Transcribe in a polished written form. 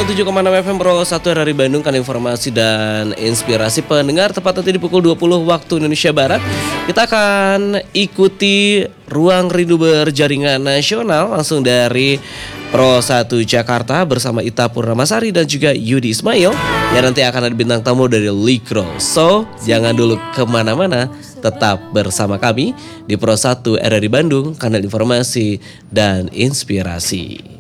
107,6 FM Pro 1 dari Bandung kan informasi dan inspirasi pendengar tepat nanti di pukul 20 waktu Indonesia Barat. Kita akan ikuti Ruang Rindu Berjaringan Nasional langsung dari Pro 1 Jakarta bersama Ita Purnamasari dan juga Yudi Ismail yang nanti akan ada bintang tamu dari Likro. So, jangan dulu kemana-mana, tetap bersama kami di Pro 1 RRI Bandung, kanal informasi dan inspirasi.